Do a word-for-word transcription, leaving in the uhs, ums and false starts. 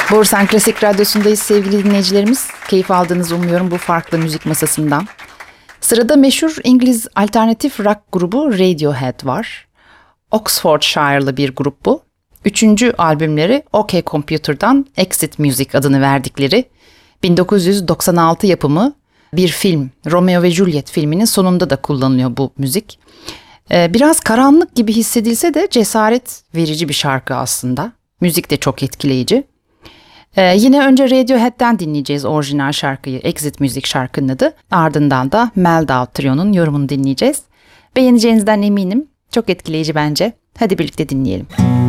Borusan Klasik Radyosu'ndayız sevgili dinleyicilerimiz. Keyif aldığınızı umuyorum bu farklı müzik masasından. Sırada meşhur İngiliz alternatif rock grubu Radiohead var. Oxfordshire'lı bir grup bu. Üçüncü albümleri OK Computer'dan Exit Music adını verdikleri bin dokuz yüz doksan altı yapımı bir film, Romeo ve Juliet filminin sonunda da kullanılıyor bu müzik. Ee, biraz karanlık gibi hissedilse de cesaret verici bir şarkı aslında. Müzik de çok etkileyici. Ee, yine önce Radiohead'den dinleyeceğiz orijinal şarkıyı, Exit Music şarkının adı. Ardından da Meldau Trio'nun yorumunu dinleyeceğiz. Beğeneceğinizden eminim. Çok etkileyici bence. Hadi birlikte dinleyelim.